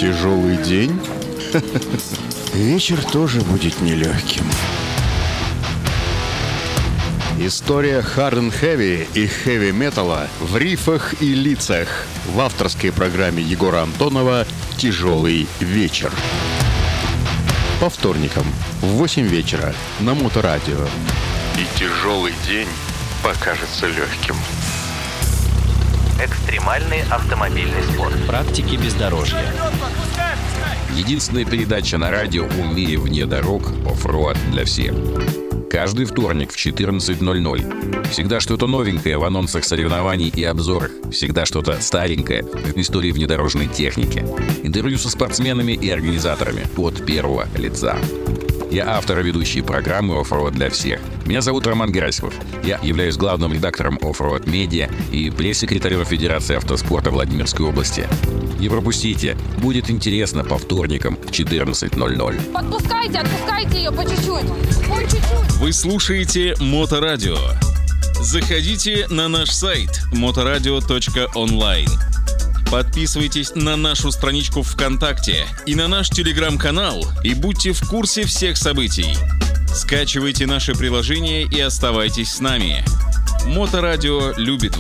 Тяжелый день? Вечер тоже будет нелегким. История Hard and Heavy и хэви-металла в рифах и лицах в авторской программе Егора Антонова «Тяжелый вечер». По вторникам в 8 вечера на Моторадио. И тяжелый день покажется легким. Экстремальный автомобильный спорт. Практики бездорожья. Единственная передача на радио о мире вне дорог, оффроад для всех. Каждый вторник в 14:00. Всегда что-то новенькое в анонсах соревнований и обзорах. Всегда что-то старенькое в истории внедорожной техники. Интервью со спортсменами и организаторами от первого лица. Я автор и ведущий программы «Оффроад для всех». Меня зовут Роман Герасимов. Я являюсь главным редактором «Оффроад Медиа» и пресс-секретарем Федерации автоспорта Владимирской области. Не пропустите, будет интересно по вторникам в 14:00. Отпускайте ее по чуть-чуть. Вы слушаете Моторадио. Заходите на наш сайт motoradio.online. Подписывайтесь на нашу страничку ВКонтакте и на наш телеграм-канал и будьте в курсе всех событий. Скачивайте наше приложение и оставайтесь с нами. Моторадио любит